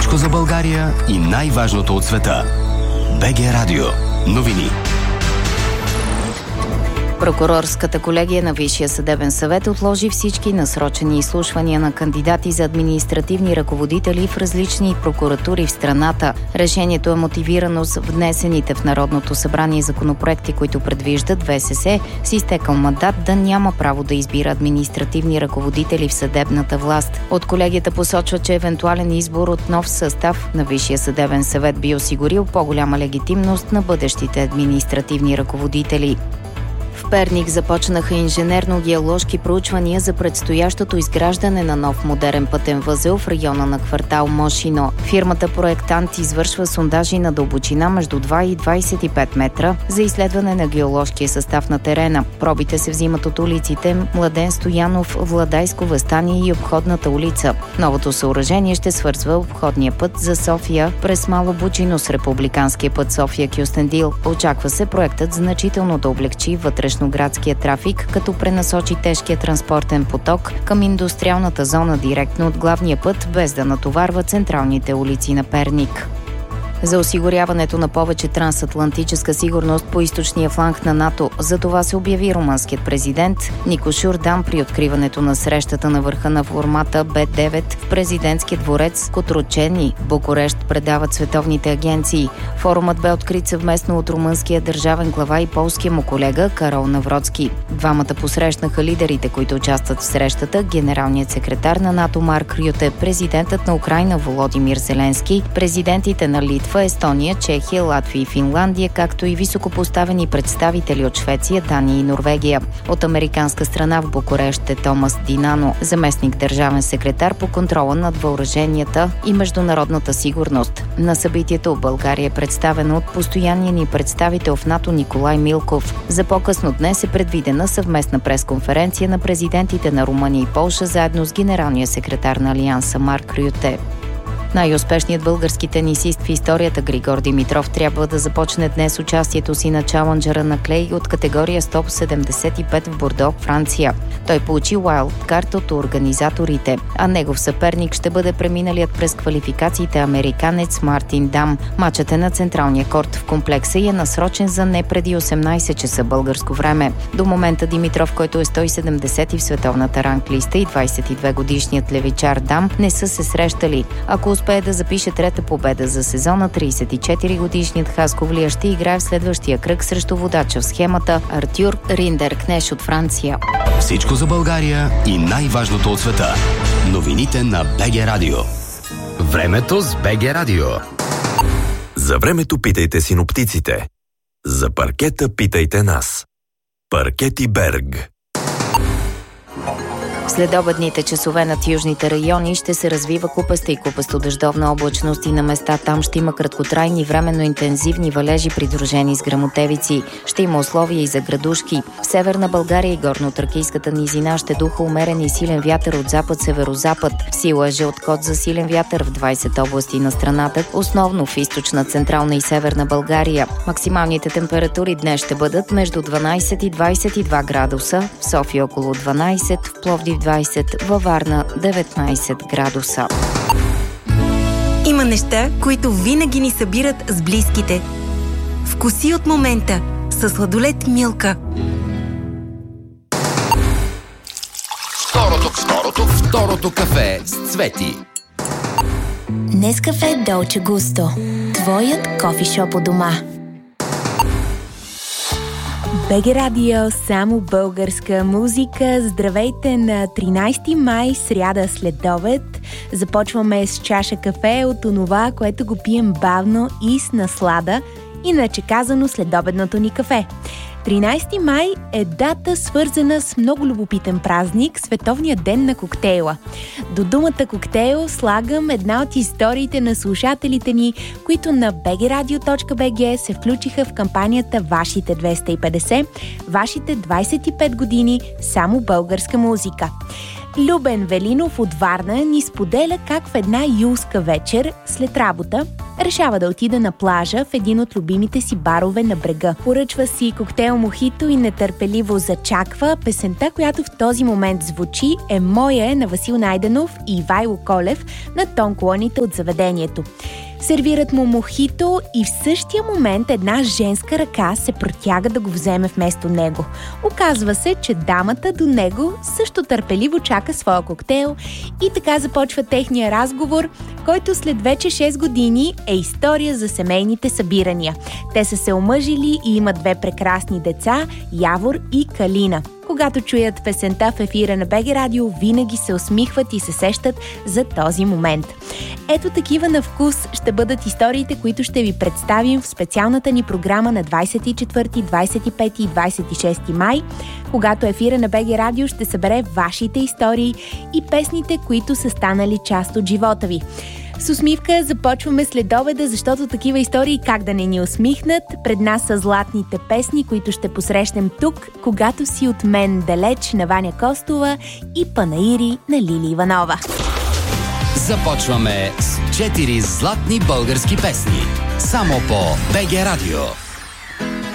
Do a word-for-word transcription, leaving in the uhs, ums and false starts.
Всичко за България и най-важното от света. БГ Радио. Новини. Прокурорската колегия на Висшия съдебен съвет отложи всички насрочени изслушвания на кандидати за административни ръководители в различни прокуратури в страната. Решението е мотивирано с внесените в Народното събрание законопроекти, които предвиждат ВСС с изтекал мандат да няма право да избира административни ръководители в съдебната власт. От колегията посочва, че евентуален избор от нов състав на Висшия съдебен съвет би осигурил по-голяма легитимност на бъдещите административни ръководители. В Перник започнаха инженерно-геоложки проучвания за предстоящото изграждане на нов модерен пътен възел в района на квартал Мошино. Фирмата проектант извършва сондажи на дълбочина между два и двадесет и пет метра за изследване на геоложкия състав на терена. Пробите се взимат от улиците Младен Стоянов, Владайско въстание и обходната улица. Новото съоръжение ще свързва обходния път за София през Мало Бучино с републиканския път София-Кюстендил. Очаква се проектът значително да облегчи вътрешно градския трафик, като пренасочи тежкия транспортен поток към индустриалната зона директно от главния път, без да натоварва централните улици на Перник. За осигуряването на повече трансатлантическа сигурност по източния фланг на НАТО. За това се обяви румънският президент Нико Шурдан при откриването на срещата на върха на формата Б девет в президентския дворец Котручени в Букурещ, предават световните агенции. Форумът бе открит съвместно от румънския държавен глава и полския му колега Карол Навроцки. Двамата посрещнаха лидерите, които участват в срещата, генералният секретар на НАТО Марк Рюте, президентът на Украйна Володимир Зеленски, президентите на Литва, Естония, Чехия, Латвия и Финландия, както и високопоставени представители от Швеция, Дания и Норвегия. От американска страна в Букурещ е Томас Динано, заместник държавен секретар по контрола над въоръженията и международната сигурност. На събитието в България е представено от постоянния ни представител в НАТО Николай Милков. За по-късно днес е предвидена съвместна пресконференция на президентите на Румъния и Полша заедно с генералния секретар на Алианса Марк Рюте. Най-успешният български тенисист в историята Григор Димитров трябва да започне днес участието си на чаленджера на клей от категория сто седемдесет и пет в Бордо, Франция. Той получи уайлдкарт от организаторите, а негов съперник ще бъде преминалият през квалификациите американец Мартин Дам. Мачът е на централния корт в комплекса и е насрочен за не преди осемнадесет часа българско време. До момента Димитров, който е сто и седемдесети в световната ранглиста, и двадесет и две годишният левичар Дам не са се срещали. Ако успее да запише трета победа за сезона, тридесет и четири годишният хасковлия ще играе в следващия кръг срещу водача в схемата Артюр Риндеркнеш от Франция. Всичко за България и най-важното от света. Новините на БГ Радио. Времето с БГ Радио. За времето питайте синоптиците. За паркета питайте нас. Паркети Берг. Следобедните часове над южните райони ще се развива купеста и купесто-дъждовна облачност и на места там ще има краткотрайни временно интензивни валежи, придружени с гръмотевици. Ще има условия и за градушки. В Северна България и горно-тракийската низина ще духа умерен и силен вятър от запад-северозапад. Сила е жълткод за силен вятър в двадесет области на страната, основно в източна, централна и северна България. Максималните температури днес ще бъдат между дванадесет и двадесет и два градуса, в София около дванадесет, в Пловдив двадесет, във Варна деветнадесет градуса. Има неща, които винаги ни събират с близките. Вкуси от момента със сладолед Милка. Второто, второто, второто кафе с Цвети. Нескафе Долче Густо. Твоят кофишоп у дома. БГ Радио, само българска музика. Здравейте на тринадесети май, сряда следобед. Започваме с чаша кафе от онова, което го пием бавно и с наслада, иначе казано следобедното ни кафе. тринадесети май е дата, свързана с много любопитен празник – Световния ден на коктейла. До думата коктейл слагам една от историите на слушателите ни, които на би джи радио точка би джи се включиха в кампанията Вашите двеста и петдесет, Вашите двадесет и пет години, само българска музика. Любен Велинов от Варна ни споделя как в една юлска вечер след работа решава да отида на плажа в един от любимите си барове на брега. Поръчва си коктейл мохито и нетърпеливо зачаква. Песента, която в този момент звучи, е Моя е на Васил Найденов и Ивайло Колев на тонколоните от заведението. Сервират му мохито и в същия момент една женска ръка се протяга да го вземе вместо него. Оказва се, че дамата до него също търпеливо чака своя коктейл и така започва техния разговор, който след вече шест години е история за семейните събирания. Те са се омъжили и имат две прекрасни деца – Явор и Калина. Когато чуят песента в ефира на БГ Радио, винаги се усмихват и се сещат за този момент. Ето такива на вкус ще бъдат историите, които ще ви представим в специалната ни програма на двадесет и четвърти, двадесет и пети и двадесет и шести май, когато ефира на БГ Радио ще събере вашите истории и песните, които са станали част от живота ви. С усмивка започваме след обеда, защото такива истории как да не ни усмихнат. Пред нас са златните песни, които ще посрещнем тук, когато си от мен далеч, на Ваня Костова и Панаири на Лили Иванова. Започваме с четири златни български песни. Само по БГ Радио.